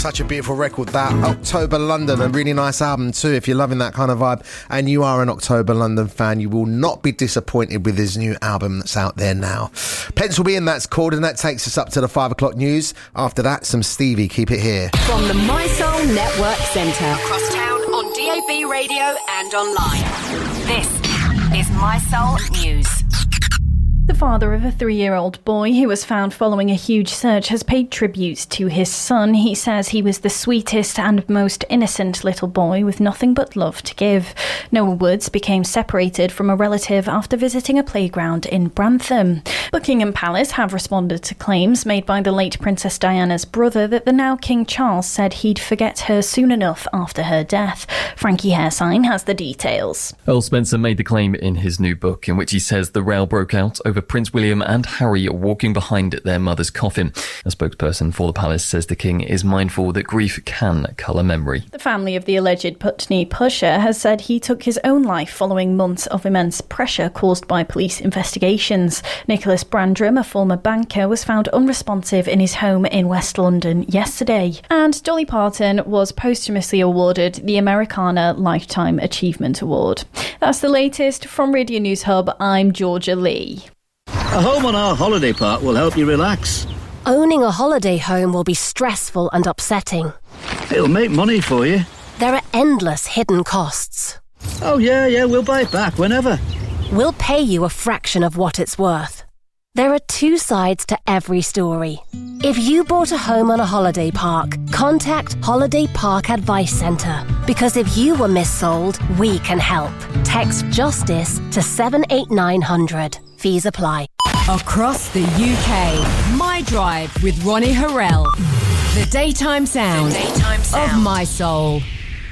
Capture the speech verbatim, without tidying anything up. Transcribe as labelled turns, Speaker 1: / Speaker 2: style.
Speaker 1: Such a beautiful record, that. October London, a really nice album too. If you're loving that kind of vibe and you are an October London fan, you will not be disappointed with his new album that's out there now. Pencil Me In, that's called, and that takes us up to the five o'clock news. After that, some Stevie. Keep it here.
Speaker 2: From the My Soul Network Centre. Across town on D A B radio and online. This is My Soul News.
Speaker 3: The father of a three-year-old boy who was found following a huge search has paid tribute to his son. He says he was the sweetest and most innocent little boy with nothing but love to give. Noah Woods became separated from a relative after visiting a playground in Brantham. Buckingham Palace have responded to claims made by the late Princess Diana's brother that the now King Charles said he'd forget her soon enough after her death. Frankie Hairsign has the details.
Speaker 4: Earl Spencer made the claim in his new book in which he says the row broke out over Prince William and Harry walking behind their mother's coffin. A spokesperson for the palace says the king is mindful that grief can colour memory.
Speaker 3: The family of the alleged Putney pusher has said he took his own life following months of immense pressure caused by police investigations. Nicholas Brandram, a former banker, was found unresponsive in his home in West London yesterday. And Dolly Parton was posthumously awarded the Americana Lifetime Achievement Award. That's the latest from Radio News Hub. I'm Georgia Lee.
Speaker 5: A home on our holiday park will help you relax.
Speaker 6: Owning a holiday home will be stressful and upsetting.
Speaker 5: It'll make money for you.
Speaker 6: There are endless hidden costs.
Speaker 5: Oh yeah, yeah, we'll buy it back whenever.
Speaker 6: We'll pay you a fraction of what it's worth. There are two sides to every story. If you bought a home on a holiday park, contact Holiday Park Advice Centre. Because if you were missold, we can help. Text JUSTICE to seven eight nine hundred. Fees apply.
Speaker 2: Across the U K, My Drive with Ronnie Harrell. The daytime sound, the daytime sound. of My Soul.